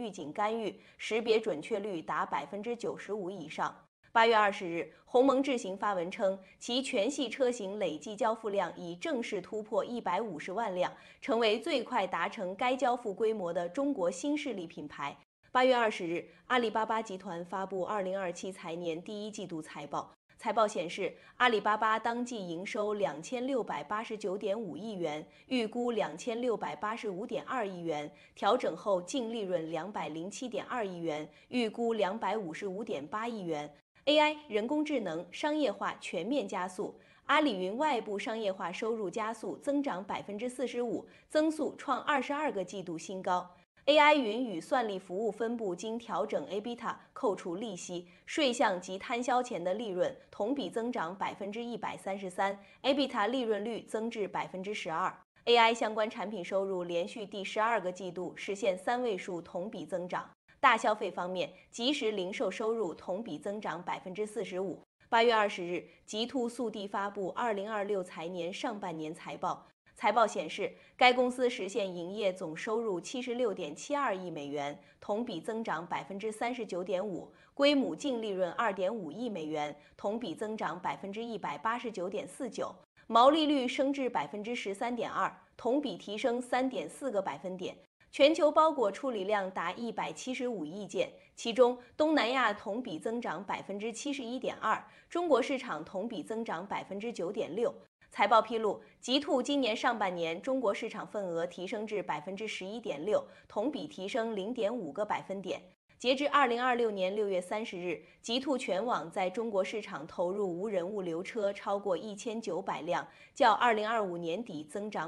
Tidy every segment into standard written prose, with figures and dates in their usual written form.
预警干预，识别准确率达95%以上。8月20日，鸿蒙智行发文称，其全系车型累计交付量已正式突破150万辆，成为最快达成该交付规模的中国新势力品牌。8月20日，阿里巴巴集团发布2027财年第一季度财报。财报显示，阿里巴巴当季营收2689.5亿元，预估2685.2亿元，调整后净利润207.2亿元，预估255.8亿元。AI 人工智能商业化全面加速，阿里云外部商业化收入加速，增长45%，增速创22个季度新高。AI 云与算力服务分部经调整 EBITDA 扣除利息、税项及摊销前的利润，同比增长133%，EBITDA 利润率增至12%。AI 相关产品收入连续第12个季度实现3位数同比增长。大消费方面，即时零售收入同比增长45%。8月20日，极兔速递发布2026财年上半年财报。财报显示，该公司实现营业总收入76.72亿美元，同比增长39.5%，归母净利润2.5亿美元，同比增长189.49%，毛利率升至13.2%，同比提升3.4个百分点。全球包裹处理量达175亿件，其中东南亚同比增长71.2%，中国市场同比增长9.6%。财报披露，极兔今年上半年中国市场份额提升至11.6%，同比提升0.5个百分点。截至2026年6月30日，极兔全网在中国市场投入无人物流车超过1900辆，较2025年底增长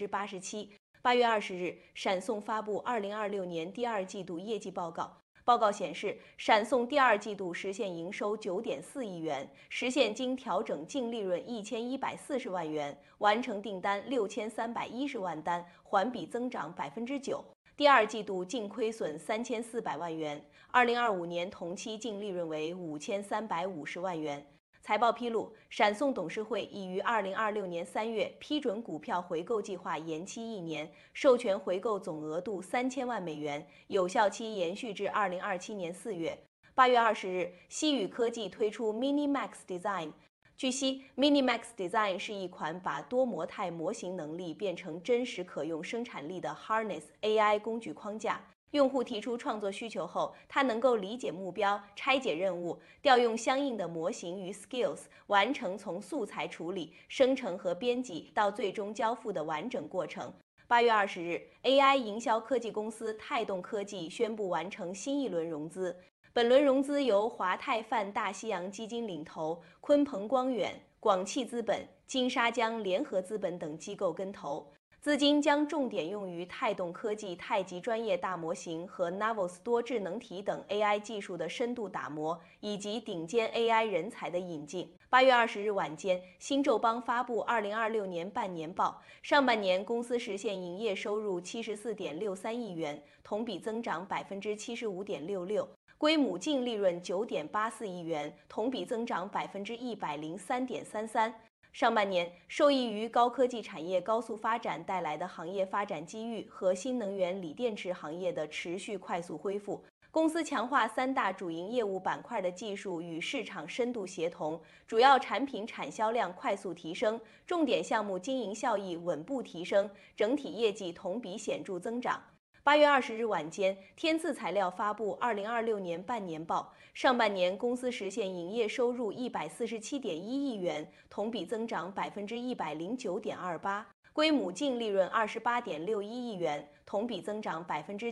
87%。8月20日，闪送发布2026年第二季度业绩报告。报告显示，闪送第二季度实现营收9.4亿元，实现经调整净利润1140万元，完成订单6310万单，环比增长9%。第二季度净亏损3400万元，2025年同期净利润为5350万元。财报披露，闪送董事会已于2026年3月批准股票回购计划延期1年，授权回购总额度3000万美元，有效期延续至2027年4月。8月20日，西宇科技推出 MiniMax Design。据悉 ，MiniMax Design 是一款把多模态模型能力变成真实可用生产力的 Harness AI 工具框架。用户提出创作需求后，它能够理解目标、拆解任务、调用相应的模型与 skills， 完成从素材处理、生成和编辑到最终交付的完整过程。8月20日 ，AI 营销科技公司泰动科技宣布完成新一轮融资。本轮融资由华泰泛大西洋基金领投，鲲鹏光远、广汽资本、金沙江联合资本等机构跟投。资金将重点用于泰动科技太极专业大模型和 Navos 多智能体等 AI 技术的深度打磨，以及顶尖 AI 人才的引进。8月20日晚间，新宙邦发布2026年半年报，上半年公司实现营业收入74.63亿元，同比增长75.66%，归母净利润9.84亿元，同比增长103.33%。上半年，受益于高科技产业高速发展带来的行业发展机遇和新能源锂电池行业的持续快速恢复，公司强化3大主营业务板块的技术与市场深度协同，主要产品产销量快速提升，重点项目经营效益稳步提升，整体业绩同比显著增长。8月20日晚间，天赐材料发布2026年半年报，上半年公司实现营业收入147.1亿元，同比增长109.28%，归母净利润28.61亿元，同比增长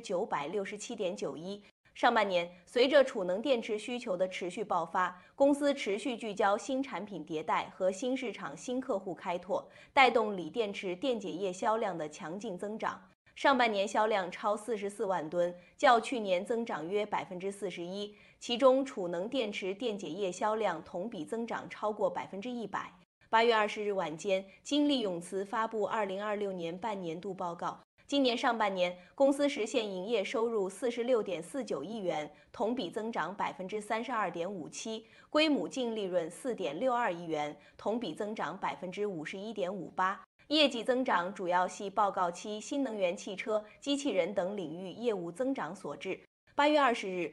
967.91%。上半年，随着储能电池需求的持续爆发，公司持续聚焦新产品迭代和新市场新客户开拓，带动锂电池电解液销量的强劲增长。上半年销量超44万吨，较去年增长约41%，其中储能电池电解液销量同比增长超过100%。8月20日晚间，金利永磁发布2026年半年度报告。今年上半年，公司实现营业收入46.49亿元，同比增长32.57%，归母净利润4.62亿元，同比增长51.58%。 业绩增长主要系报告期新能源汽车、机器人等领域业务增长所致。8月20日，